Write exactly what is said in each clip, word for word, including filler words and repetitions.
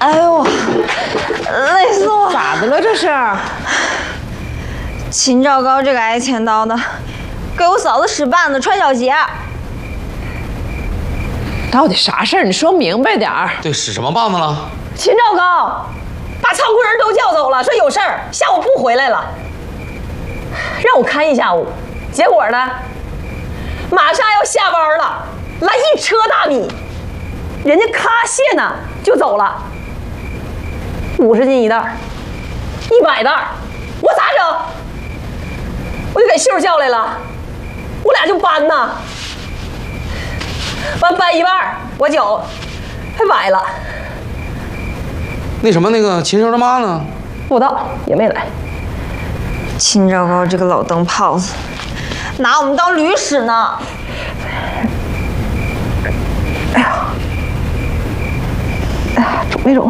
哎呦，累死我！ 咋的了这是？ 秦昭高这个挨千刀的，给我嫂子使绊子穿小鞋。 到底啥事儿？你说明白点儿。 对，使什么绊子了？ 秦昭高把仓库人都叫走了，说有事儿，下午不回来了，让我看一下午。结果呢，马上要下班了，来一车大米，人家咔卸呢就走了，五十斤一袋，一百袋，我咋整？我就给秀叫来了，我俩就搬呐，完搬一半，我脚还崴了。 那什么，那个秦秀他妈呢？ 不知道，也没来。 秦昭高这个老灯泡子，拿我们当驴使呢。 哎呀，哎呀，肿没肿？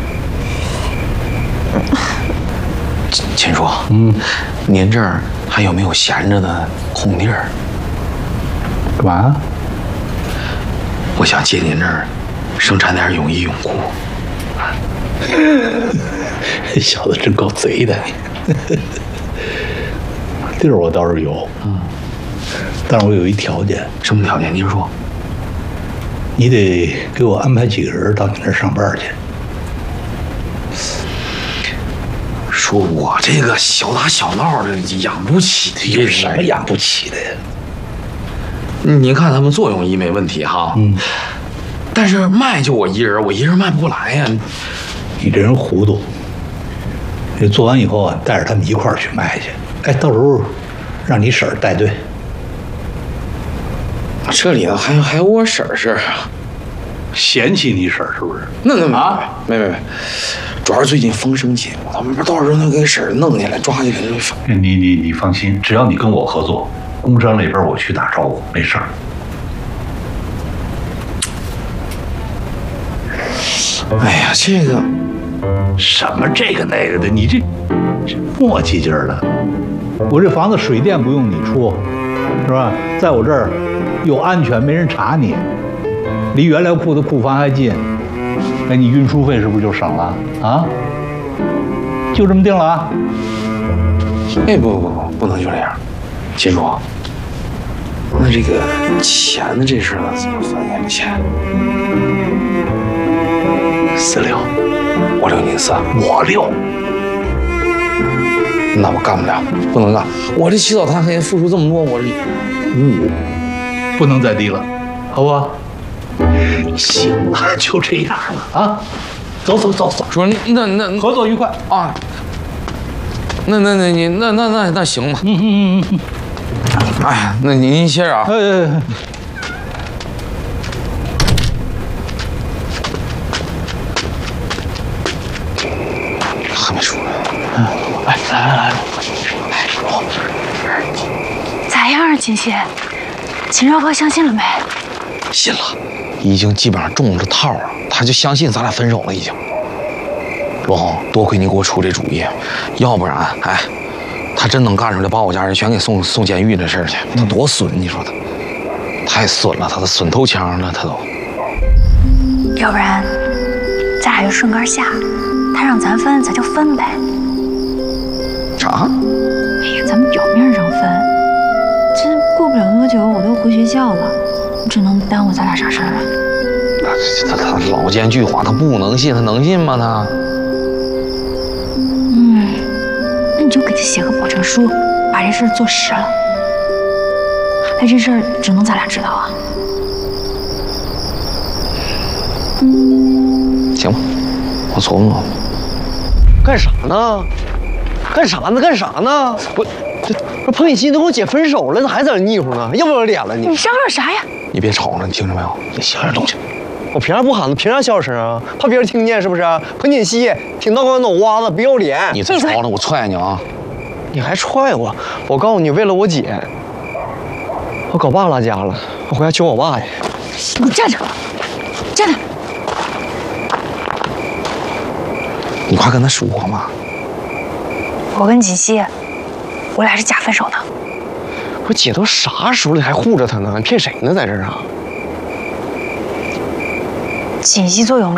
秦叔，嗯，您这儿还有没有闲着的空地儿？ 干嘛？ 我想借您这儿生产点泳衣泳裤。 这小子真够贼的你！地儿我倒是有，嗯，但是我有一条件。 什么条件？您说。 你得给我安排几个人到你那儿上班去。 说我这个小打小闹的养不起的， 有什么养不起的呀？ 您看他们做泳衣没问题哈，嗯，但是卖就我一人，我一人卖不过来呀。 你这人糊涂，你做完以后啊，带着他们一块儿去卖去。哎，到时候让你婶儿带队。 这里头还有还有我婶儿是啊， 嫌弃你婶儿是不是？ 那那没啊， 没没没，主要是最近风声紧，我他妈到时候能给婶儿弄起来，抓起来就反。 你你你放心，只要你跟我合作，工商那边我去打招呼，没事儿。 哎呀，这个什么这个那个的，你这这磨叽劲儿的。我这房子水电不用你出，是吧？在我这儿又安全，没人查你，离原料库的库房还近。哎，你运输费是不是就省了啊？就这么定了啊？ 哎，不不不，不能就这样，秦叔。那这个钱的这事儿怎么分呀？这钱四六，我六您四， 我六。 那我干不了，不能干。我这起早贪黑付出这么多，我这五五，不能再低了，好不好？行了，就这样了啊！走走走走， 说那那合作愉快啊！那那那你那那那那行吧。 嗯嗯嗯嗯。 哎呀，那您您歇着啊。 哎哎哎。 还没出来。 嗯，来来来来， 咋样啊，锦溪？秦昭高相信了没？ 信了，已经基本上中了套了，他就相信咱俩分手了已经。罗红，多亏你给我出这主意，要不然，哎，他真能干出来，把我家人全给送送监狱的事儿去，他多损！你说他，太损了，他都损透腔了，他都。 要不然，咱俩就顺杆下，他让咱分，咱就分呗。 啥？ 哎呀，咱们表面上分，这过不了多久我都回学校了，这能耽误咱俩啥事儿啊？ 他他他老奸巨猾，他不能信，他能信吗？他。 嗯，那你就给他写个保证书，把这事儿做实了。哎，这事儿只能咱俩知道啊。 行吧，我琢磨。 干啥呢？干啥呢？干啥呢？我这这彭雨欣都跟我姐分手了，咋还在这腻乎呢？要不要脸了你？ 你嚷嚷啥呀？ 你别吵了，你听着没有？你小点动静。 我凭啥不喊呢？凭啥小声啊？怕别人听见是不是？彭锦熙挺到光脑瓜子，不要脸！ 你再吵了，我踹你啊！ 你还踹我？我告诉你，为了我姐，我搞爸拉家了，我回家求我爸去。 你站着，站着！ 你快跟他说嘛！ 我跟锦溪，我俩是假分手的。 我姐都啥时候了，还护着他呢？你骗谁呢？在这儿啊？ 锦溪做泳